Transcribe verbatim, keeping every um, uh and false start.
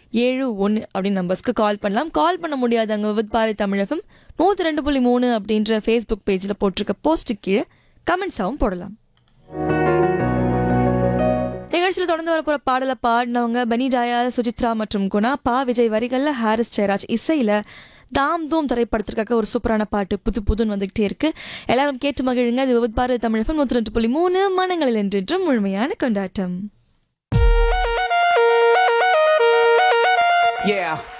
ஏழு ஒன்று அப்படின்னு நம்பர்ஸ்க்கு கால் பண்ணலாம். கால் பண்ண முடியாதவங்க வித் பாரதி தமிழகம் நூற்றி ரெண்டு புள்ளி மூணு அப்படின்ற ஃபேஸ்புக் பேஜில் போட்டிருக்க போஸ்ட்டு கீழே கமெண்ட்ஸாகவும் போடலாம். நிகழ்ச்சியில் தொடர்ந்து வரப்போற பாடலை பாடினவங்க பனி டயால், சுஜித்ரா மற்றும் குணா. பா விஜய் வரிகளில் ஹாரிஸ் ஜெயராஜ் இசையில் தாம் தூம் திரைப்படத்திற்காக ஒரு சூப்பரான பாட்டு புது புதுன்னு வந்துகிட்டே இருக்கு. எல்லாரும் கேட்டு மகிழுங்க. இது வித் பாரதி தமிழகம் நூற்றி ரெண்டு புள்ளி மூணு மனங்களில் என்றென்றும் முழுமையான கொண்டாட்டம். Yeah.